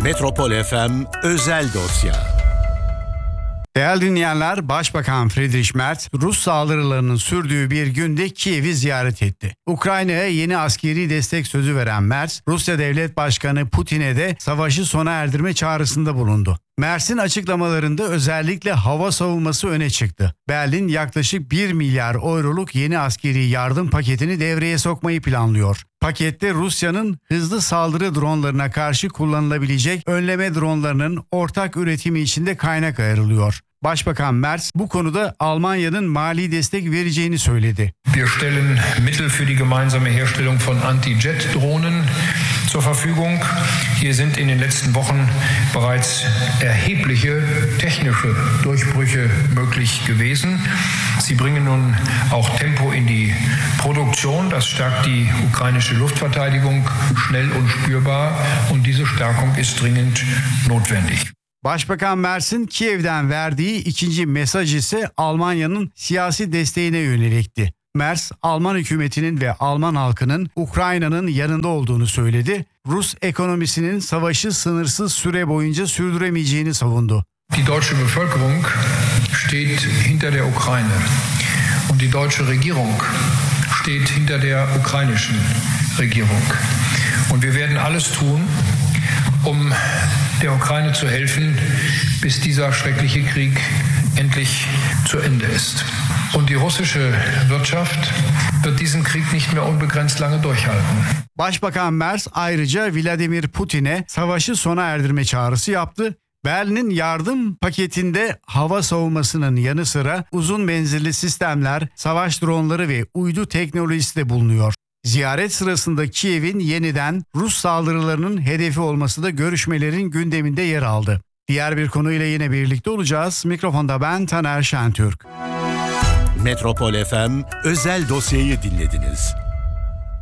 Metropol FM özel dosya. Değerli dinleyenler, Başbakan Friedrich Merz, Rus saldırılarının sürdüğü bir günde Kiev'i ziyaret etti. Ukrayna'ya yeni askeri destek sözü veren Merz, Rusya Devlet Başkanı Putin'e de savaşı sona erdirme çağrısında bulundu. Merz'in açıklamalarında özellikle hava savunması öne çıktı. Berlin yaklaşık 1 milyar euroluk yeni askeri yardım paketini devreye sokmayı planlıyor. Pakette Rusya'nın hızlı saldırı dronlarına karşı kullanılabilecek önleme dronlarının ortak üretimi için de kaynak ayrılıyor. Başbakan Merz bu konuda Almanya'nın mali destek vereceğini söyledi. Wir stellen Mittel für die gemeinsame Herstellung von Anti-Jet-Drohnen zur Verfügung. Hier sind in den letzten Wochen bereits erhebliche technische Durchbrüche möglich gewesen. Sie bringen nun auch Tempo in die Produktion. Das stärkt die ukrainische Luftverteidigung schnell und spürbar. Und diese Stärkung ist dringend notwendig. Başbakan Merz'in Kiev'den verdiği ikinci mesaj ise Almanya'nın siyasi desteğine yönelikti. Merz, Alman hükümetinin ve Alman halkının Ukrayna'nın yanında olduğunu söyledi. Rus ekonomisinin savaşı sınırsız süre boyunca sürdüremeyeceğini savundu. Die deutsche Bevölkerung steht hinter der Ukraine und die deutsche Regierung steht hinter der ukrainischen Regierung. Und wir werden alles tun, um der Ukraine zu helfen, bis dieser schreckliche Krieg endlich zu Ende ist. Und die russische Wirtschaft wird diesen Krieg nicht mehr unbegrenzt lange durchhalten. Başbakan Merz ayrıca Vladimir Putin'e savaşı sona erdirme çağrısı yaptı. Berlin'in yardım paketinde hava savunmasının yanı sıra uzun menzilli sistemler, savaş dronları ve uydu teknolojisi de bulunuyor. Ziyaret sırasında Kiev'in yeniden Rus saldırılarının hedefi olması da görüşmelerin gündeminde yer aldı. Diğer bir konuyla yine birlikte olacağız. Mikrofonda ben Taner Şentürk. Metropol FM özel dosyayı dinlediniz.